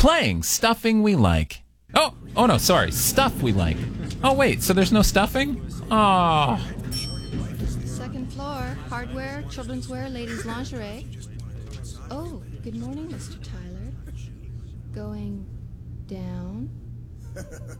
Playing stuffing we like. Oh no, sorry. Stuff we like. Oh, wait, so there's no stuffing? Oh. Second floor, hardware, children's wear, ladies' lingerie. Oh, good morning, Mr. Tyler. Going down?